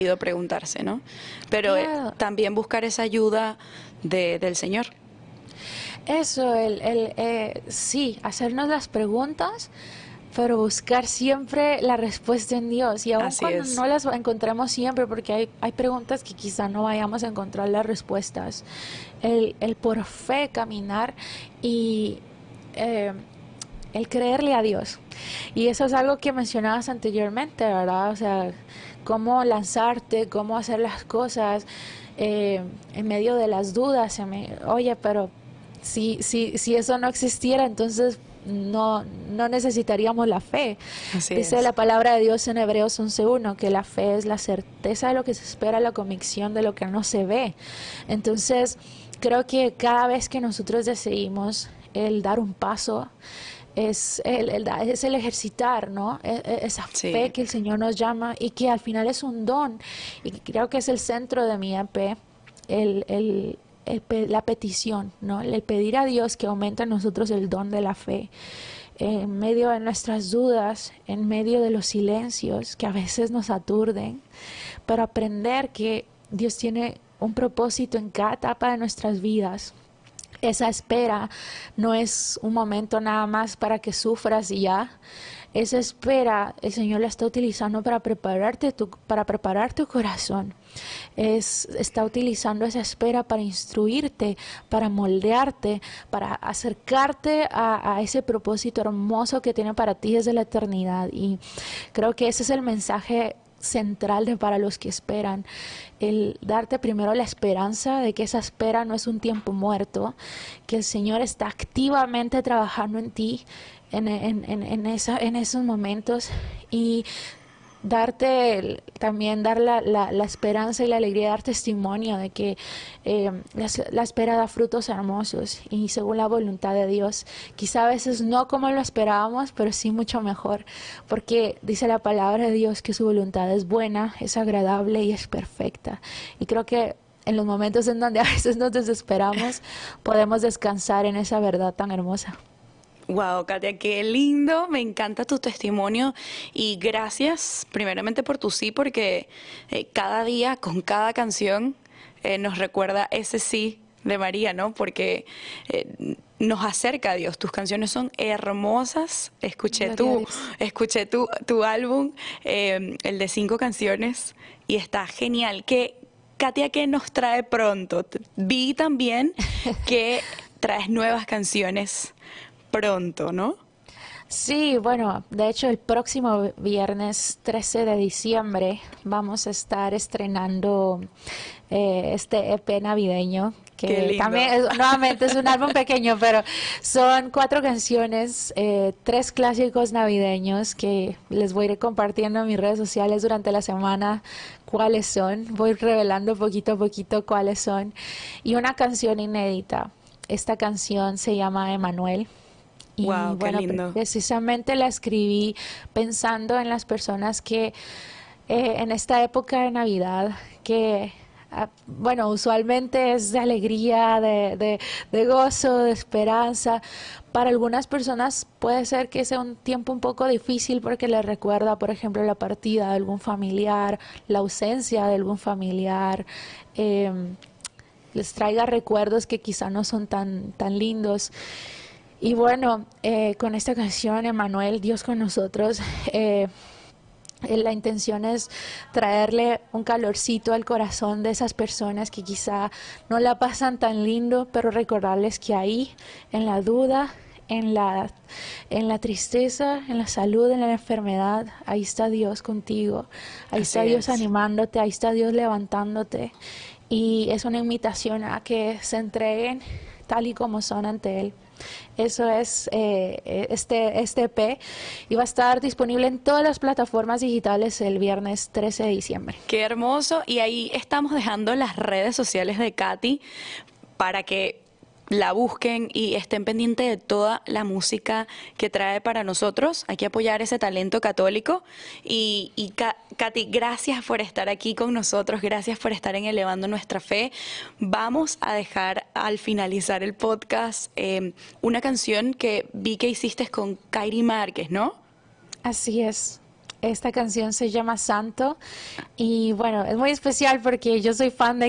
preguntarse, ¿no? Pero Claro. también buscar esa ayuda del Señor. Eso, sí, hacernos las preguntas, pero buscar siempre la respuesta en Dios. Y aun Así cuando es. no las encontremos siempre, porque hay preguntas que quizá no vayamos a encontrar las respuestas, el por fe caminar y eh, el creerle a Dios. Y eso es algo que mencionabas anteriormente, ¿verdad? O sea, cómo lanzarte, cómo hacer las cosas en medio de las dudas. Oye, pero si eso no existiera, entonces no necesitaríamos la fe. Así Dice la es. palabra de Dios en Hebreos 11:1 que la fe es la certeza de lo que se espera, la convicción de lo que no se ve. Entonces, creo que cada vez que nosotros decidimos el dar un paso, es el ejercitar, ¿no? Esa fe Sí, que el Señor nos llama y que al final es un don. Y creo que es el centro de mi EP, la petición, ¿no? El pedir a Dios que aumente en nosotros el don de la fe. En medio de nuestras dudas, en medio de los silencios que a veces nos aturden, pero aprender que Dios tiene un propósito en cada etapa de nuestras vidas. Esa espera no es un momento nada más para que sufras y ya. Esa espera el Señor la está utilizando para para preparar tu corazón. Está utilizando esa espera para instruirte, para moldearte, para acercarte a ese propósito hermoso que tiene para ti desde la eternidad. Y creo que ese es el mensaje central para los que esperan, el darte primero la esperanza de que esa espera no es un tiempo muerto, que el Señor está activamente trabajando en ti en esos momentos, y también dar la esperanza y la alegría de dar testimonio de que la espera da frutos hermosos y según la voluntad de Dios. Quizá a veces no como lo esperábamos, pero sí mucho mejor, porque dice la palabra de Dios que su voluntad es buena, es agradable y es perfecta. Y creo que en los momentos en donde a veces nos desesperamos, podemos descansar en esa verdad tan hermosa. wow, Katia, qué lindo, me encanta tu testimonio y gracias primeramente por tu sí, porque cada día con cada canción nos recuerda ese sí de María, ¿no? Porque nos acerca a Dios. Tus canciones son hermosas. Gloria a Dios. Escuché tu álbum, el de 5 canciones, y está genial. Katia, ¿qué nos trae pronto? Vi también que traes nuevas canciones pronto, ¿no? Sí, bueno, de hecho el próximo viernes 13 de diciembre vamos a estar estrenando este EP navideño, Qué que también lindo. nuevamente es un álbum pequeño, pero son 4 canciones, 3 clásicos navideños que les voy a ir compartiendo en mis redes sociales durante la semana cuáles son, voy revelando poquito a poquito cuáles son, y una canción inédita. Esta canción se llama Emanuel. Y Wow, qué bueno, lindo. precisamente la escribí pensando en las personas que en esta época de Navidad, que bueno, usualmente es de alegría, de gozo, de esperanza. Para algunas personas puede ser que sea un tiempo un poco difícil porque les recuerda, por ejemplo, la partida de algún familiar, la ausencia de algún familiar. eh, Les traiga recuerdos que quizá no son tan lindos. Y bueno, con esta canción, Emanuel, Dios con nosotros, la intención es traerle un calorcito al corazón de esas personas que quizá no la pasan tan lindo, pero recordarles que ahí, en la duda, en la tristeza, en la salud, en la enfermedad, ahí está Dios contigo, ahí Así está Dios es. animándote, ahí está Dios levantándote. Y es una invitación a que se entreguen tal y como son ante Él. Eso es este EP, y va a estar disponible en todas las plataformas digitales el viernes 13 de diciembre. Qué hermoso. Y ahí estamos dejando las redes sociales de Katy para que la busquen y estén pendientes de toda la música que trae para nosotros. Hay que apoyar ese talento católico. Katy, gracias por estar aquí con nosotros, gracias por estar en Elevando Nuestra Fe. Vamos a dejar al finalizar el podcast una canción que vi que hiciste con Kairi Márquez, ¿no? Así es. Esta canción se llama Santo y bueno, es muy especial porque yo soy fan de